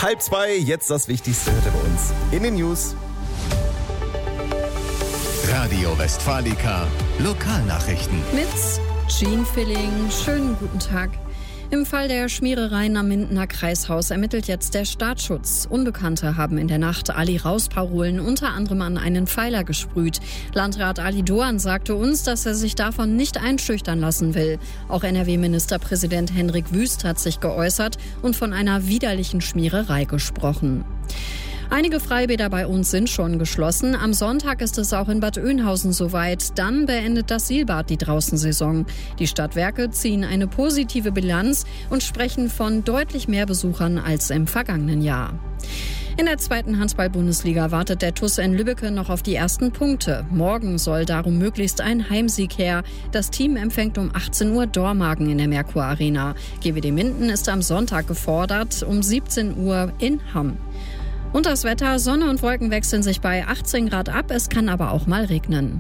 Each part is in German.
1:30, jetzt das Wichtigste hört ihr bei uns in den News. Radio Westfalica, Lokalnachrichten. Mit Jean Filling, schönen guten Tag. Im Fall der Schmierereien am Mindener Kreishaus ermittelt jetzt der Staatsschutz. Unbekannte haben in der Nacht Ali-Raus-Parolen unter anderem an einen Pfeiler gesprüht. Landrat Ali Doan sagte uns, dass er sich davon nicht einschüchtern lassen will. Auch NRW-Ministerpräsident Hendrik Wüst hat sich geäußert und von einer widerlichen Schmiererei gesprochen. Einige Freibäder bei uns sind schon geschlossen. Am Sonntag ist es auch in Bad Oeynhausen soweit. Dann beendet das Seilbad die Draußensaison. Die Stadtwerke ziehen eine positive Bilanz und sprechen von deutlich mehr Besuchern als im vergangenen Jahr. In der 2. Handball-Bundesliga wartet der TuS in Lübbecke noch auf die ersten Punkte. Morgen soll darum möglichst ein Heimsieg her. Das Team empfängt um 18 Uhr Dormagen in der Merkur Arena. GWD Minden ist am Sonntag gefordert, um 17 Uhr in Hamm. Und das Wetter, Sonne und Wolken wechseln sich bei 18 Grad ab, es kann aber auch mal regnen.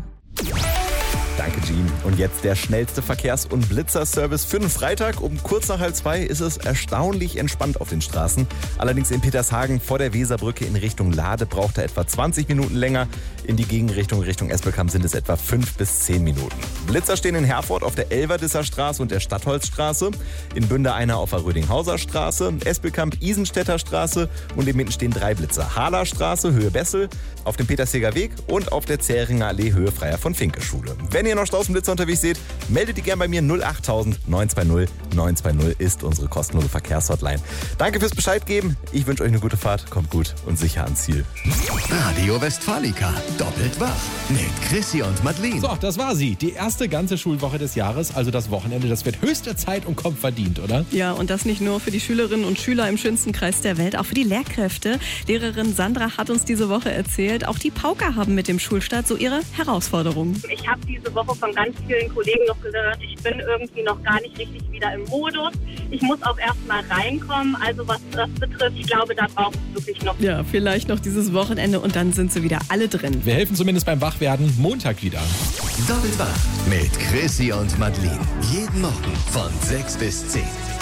Danke, Jean. Und jetzt der schnellste Verkehrs- und Blitzerservice für einen Freitag. Um kurz nach 1:30 ist es erstaunlich entspannt auf den Straßen. Allerdings in Petershagen vor der Weserbrücke in Richtung Lade braucht er etwa 20 Minuten länger. In die Gegenrichtung Richtung Espelkamp sind es etwa 5 bis 10 Minuten. Blitzer stehen in Herford auf der Elverdisser Straße und der Stadtholzstraße. In Bünde einer auf der Rödinghauser Straße, Espelkamp Isenstädter Straße und in Minden stehen 3 Blitzer. Haler Straße, Höhe Bessel, auf dem Petersheger Weg und auf der Zähringer Allee, Höhe Freier von Finke Schule. Wenn ihr noch Straßenblitzer unterwegs seht, meldet die gern bei mir 08000 920 920 ist unsere kostenlose Verkehrshotline. Danke fürs Bescheid geben. Ich wünsche euch eine gute Fahrt. Kommt gut und sicher ans Ziel. Radio Westfalica, doppelt wach mit Chrissy und Madeleine. So, das war sie. Die erste ganze Schulwoche des Jahres, also das Wochenende. Das wird höchste Zeit und kommt verdient, oder? Ja, und das nicht nur für die Schülerinnen und Schüler im schönsten Kreis der Welt, auch für die Lehrkräfte. Lehrerin Sandra hat uns diese Woche erzählt, auch die Pauker haben mit dem Schulstart so ihre Herausforderungen. Ich habe diese Woche von ganz vielen Kollegen noch gehört, ich bin irgendwie noch gar nicht richtig wieder im Modus. Ich muss auch erst mal reinkommen. Also was das betrifft, ich glaube, da braucht es wirklich noch. Ja, vielleicht noch dieses Wochenende und dann sind sie wieder alle drin. Wir helfen zumindest beim Wachwerden. Montag wieder. Doppelt wach mit Chrissy und Madeleine. Jeden Morgen von 6 bis 10.